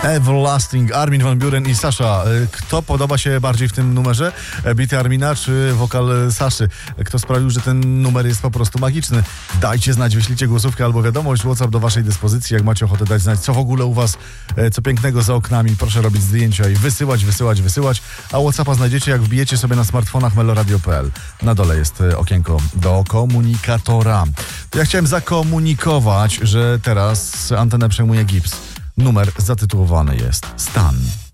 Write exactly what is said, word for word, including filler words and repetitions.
Everlasting, Armin van Buuren i Sasha. Kto podoba się bardziej w tym numerze? Bity Armina czy wokal Saszy? Kto sprawił, że ten numer jest po prostu magiczny? Dajcie znać, wyślijcie głosówkę albo wiadomość. WhatsApp do waszej dyspozycji. Jak macie ochotę dać znać, co w ogóle u was, co pięknego za oknami, proszę robić zdjęcia i wysyłać, wysyłać, wysyłać. A WhatsAppa znajdziecie, jak wbijecie sobie na smartfonach meloradio kropka p l. Na dole jest okienko do komunikatora. Ja chciałem zakomunikować, że teraz antenę przejmuje Gips. Numer zatytułowany jest Stan.